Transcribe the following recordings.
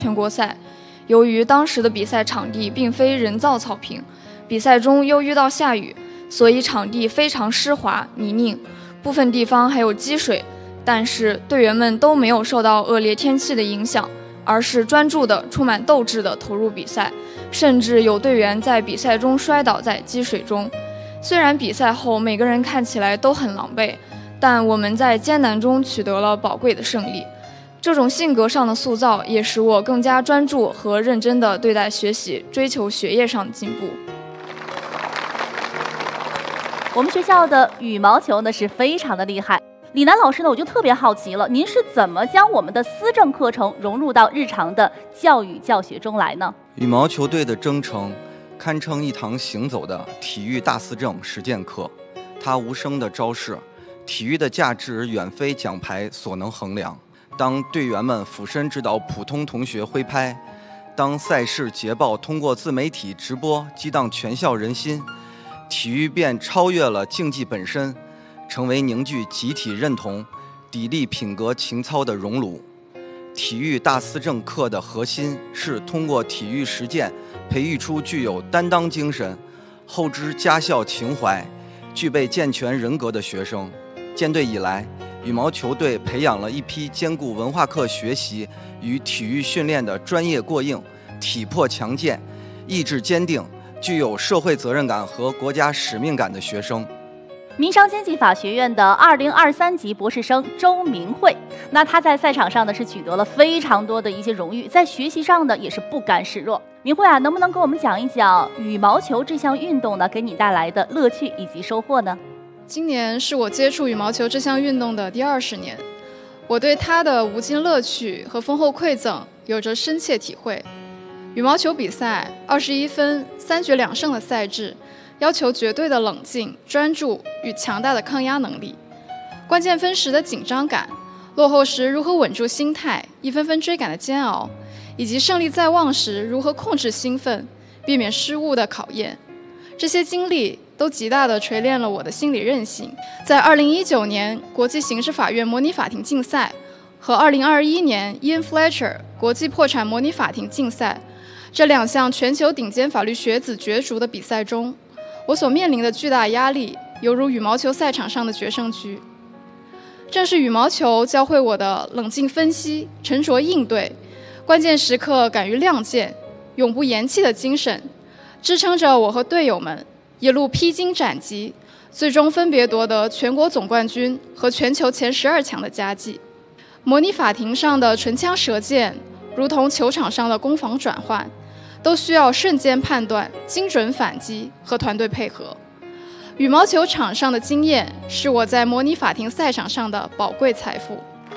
全国赛。由于当时的比赛场地并非人造草坪，比赛中又遇到下雨，所以场地非常湿滑泥泞，部分地方还有积水。但是队员们都没有受到恶劣天气的影响，而是专注的、充满斗志的投入比赛，甚至有队员在比赛中摔倒在积水中。虽然比赛后每个人看起来都很狼狈，但我们在艰难中取得了宝贵的胜利。这种性格上的塑造也使我更加专注和认真地对待学习，追求学业上的进步。 我们学校的羽毛球呢是非常的厉害。李楠老师呢，我就特别好奇了，您是怎么将我们的思政课程融入到日常的教育教学中来呢？ 羽毛球队的征程堪称一堂行走的体育大思政实践课，它无声的昭示体育的价值远非奖牌所能衡量。当队员们俯身指导普通同学挥拍，当赛事捷报通过自媒体直播激荡全校人心，体育便超越了竞技本身，成为凝聚集体认同、砥砺品格情操的熔炉。体育大思政课的核心是通过体育实践培育出具有担当精神、厚知家校情怀、具备健全人格的学生。建队以来，羽毛球队培养了一批兼顾文化课学习与体育训练的专业过硬、体魄强健、意志坚定、具有社会责任感和国家使命感的学生。 民商经济法学院的2023级博士生周明慧，那他在赛场上呢是取得了非常多的一些荣誉，在学习上呢也是不甘示弱。明慧啊，能不能给我们讲一讲羽毛球这项运动呢给你带来的乐趣以及收获呢？ 今年是我接触羽毛球这项运动的第20年，我对它的无尽乐趣和丰厚馈赠有着深切体会。羽毛球比赛21分3局2胜的赛制，要求绝对的冷静、专注与强大的抗压能力。关键分时的紧张感，落后时如何稳住心态，一分分追赶的煎熬，以及胜利在望时如何控制兴奋，避免失误的考验。这些经历都极大地锤炼了我的心理韧性。在2019年国际刑事法院模拟法庭竞赛和2021年 Ian Fletcher 国际破产模拟法庭竞赛这2项全球顶尖法律学子角逐的比赛中，我所面临的巨大压力犹如羽毛球赛场上的决胜局。正是羽毛球教会我的冷静分析、沉着应对、关键时刻敢于亮剑、永不言弃的精神，支撑着我和队友们一路披荆斩棘，最终分别夺得全国总冠军和全球前12强的佳绩。模拟法庭上的唇枪舌剑，如同球场上的攻防转换，都需要瞬间判断、精准反击和团队配合。羽毛球场上的经验是我在模拟法庭赛场上的宝贵财富。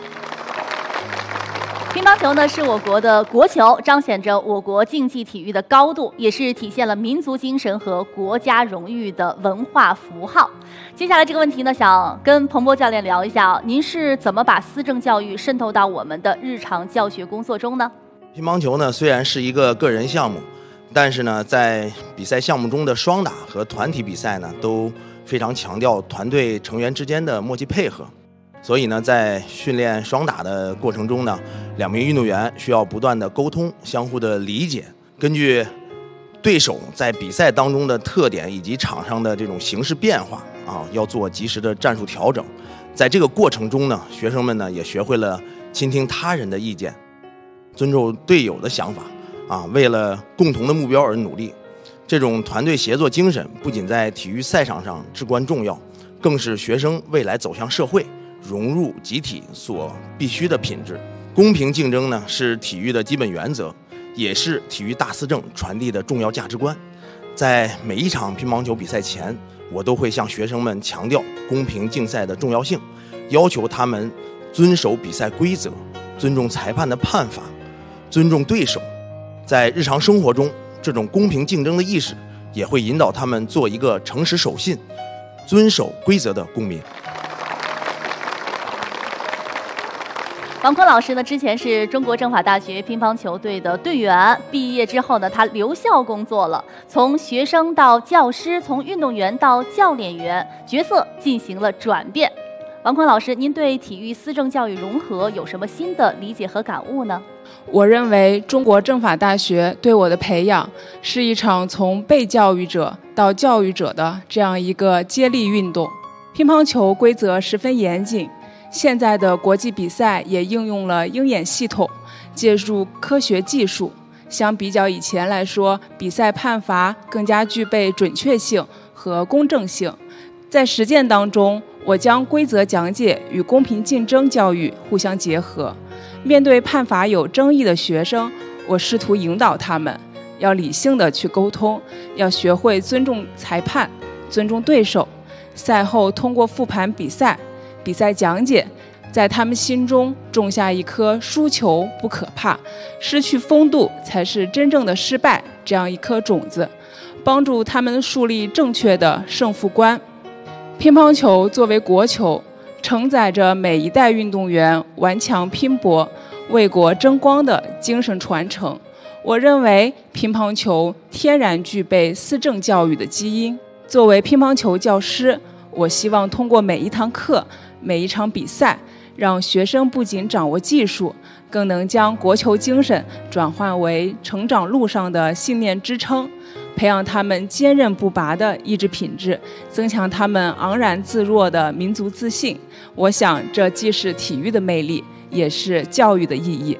乒乓球呢是我国的国球，彰显着我国竞技体育的高度，也是体现了民族精神和国家荣誉的文化符号。接下来这个问题呢，想跟彭博教练聊一下，您是怎么把思政教育渗透到我们的日常教学工作中呢？ 乒乓球呢虽然是一个个人项目，但是呢在比赛项目中的双打和团体比赛呢都非常强调团队成员之间的默契配合。所以呢，在训练双打的过程中呢，2名运动员需要不断的沟通，相互的理解，根据对手在比赛当中的特点以及场上的这种形势变化要做及时的战术调整。在这个过程中呢，学生们呢也学会了倾听他人的意见，尊重队友的想法为了共同的目标而努力。这种团队协作精神不仅在体育赛场上至关重要，更是学生未来走向社会、融入集体所必须的品质。公平竞争呢是体育的基本原则，也是体育大思政传递的重要价值观。在每一场乒乓球比赛前，我都会向学生们强调公平竞赛的重要性，要求他们遵守比赛规则，尊重裁判的判罚，尊重对手。在日常生活中，这种公平竞争的意识也会引导他们做一个诚实守信、遵守规则的公民。 王坤老师呢，之前是中国政法大学乒乓球队的队员，毕业之后呢，他留校工作了，从学生到教师，从运动员到教练员，角色进行了转变。王坤老师，您对体育思政教育融合有什么新的理解和感悟呢？ 我认为中国政法大学对我的培养是一场从被教育者到教育者的这样一个接力运动。乒乓球规则十分严谨，现在的国际比赛也应用了鹰眼系统，借助科学技术。相比较以前来说，比赛判罚更加具备准确性和公正性。在实践当中，我将规则讲解与公平竞争教育互相结合。面对判罚有争议的学生，我试图引导他们要理性的去沟通，要学会尊重裁判，尊重对手。赛后通过复盘比赛讲解，在他们心中种下一颗输球不可怕，失去风度才是真正的失败这样一颗种子，帮助他们树立正确的胜负观。乒乓球作为国球，承载着每一代运动员顽强拼搏、为国争光的精神传承。我认为乒乓球天然具备思政教育的基因。作为乒乓球教师，我希望通过每一堂课、每一场比赛，让学生不仅掌握技术，更能将国球精神转换为成长路上的信念支撑，培养他们坚韧不拔的意志品质，增强他们昂然自若的民族自信。我想，这既是体育的魅力，也是教育的意义。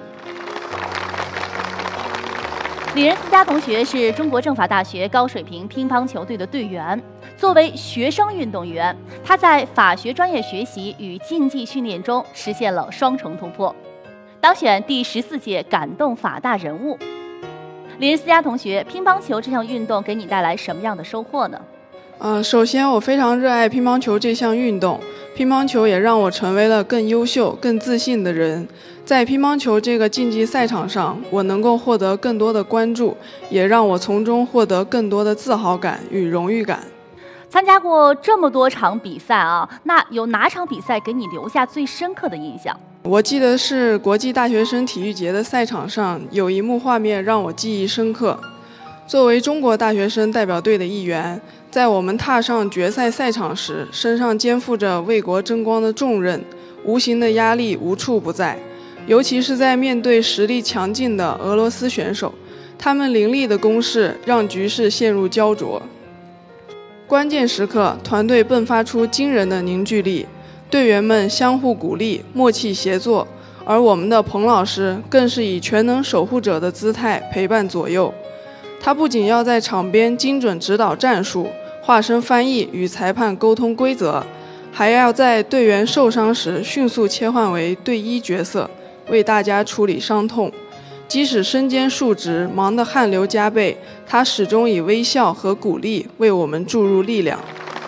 李仁思佳同学是中国政法大学高水平乒乓球队的队员。作为学生运动员，他在法学专业学习与竞技训练中实现了双重突破，当选第14届感动法大人物。李仁思佳同学，乒乓球这项运动给你带来什么样的收获呢？ 首先我非常热爱乒乓球这项运动，乒乓球也让我成为了更优秀、更自信的人。在乒乓球这个竞技赛场上，我能够获得更多的关注，也让我从中获得更多的自豪感与荣誉感。 参加过这么多场比赛啊，那有哪场比赛给你留下最深刻的印象？ 我记得是国际大学生体育节的赛场上，有一幕画面让我记忆深刻。作为中国大学生代表队的一员，在我们踏上决赛赛场时，身上肩负着为国争光的重任，无形的压力无处不在。尤其是在面对实力强劲的俄罗斯选手，他们凌厉的攻势让局势陷入焦灼。关键时刻，团队迸发出惊人的凝聚力，队员们相互鼓励，默契协作，而我们的彭老师更是以全能守护者的姿态陪伴左右。他不仅要在场边精准指导战术，化身翻译与裁判沟通规则，还要在队员受伤时迅速切换为队医角色，为大家处理伤痛。即使身兼数职，忙得汗流浃背，他始终以微笑和鼓励为我们注入力量。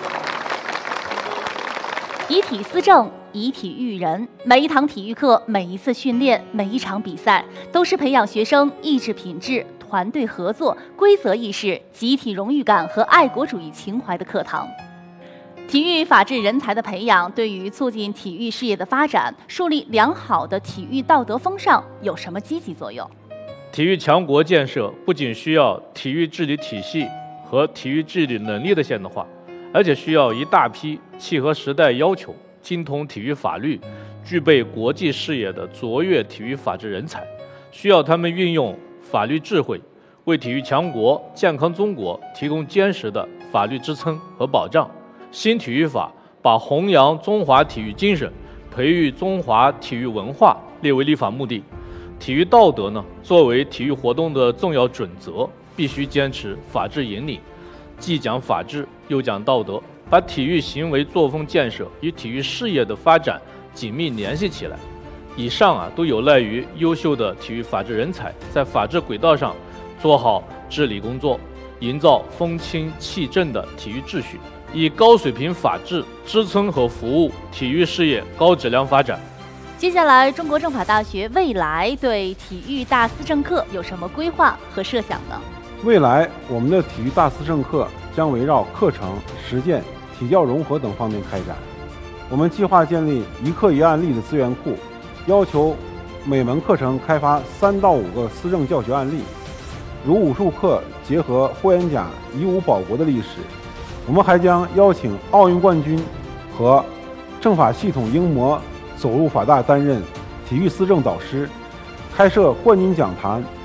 以体思政，以体育人。每一堂体育课，每一次训练，每一场比赛，都是培养学生意志品质、团队合作、规则意识、集体荣誉感和爱国主义情怀的课堂。体育法治人才的培养，对于促进体育事业的发展、树立良好的体育道德风尚有什么积极作用？ 体育强国建设不仅需要体育治理体系和体育治理能力的现代化，而且需要一大批契合时代要求、精通体育法律、具备国际视野的卓越体育法治人才，需要他们运用法律智慧，为体育强国、健康中国提供坚实的法律支撑和保障。新体育法把弘扬中华体育精神、培育中华体育文化列为立法目的。体育道德呢，作为体育活动的重要准则，必须坚持法治引领，既讲法治又讲道德，把体育行为作风建设与体育事业的发展紧密联系起来。以上都有赖于优秀的体育法治人才在法治轨道上做好治理工作，营造风清气正的体育秩序，以高水平法治支撑和服务体育事业高质量发展。 接下来，中国政法大学未来对体育大思政课有什么规划和设想呢？ 未来我们的体育大思政课将围绕课程、实践、体教融合等方面开展。我们计划建立一课一案例的资源库，要求每门课程开发3到5个思政教学案例，如武术课结合霍元甲以武保国的历史。我们还将邀请奥运冠军和政法系统英模走入法大担任体育思政导师， 开设冠军讲坛、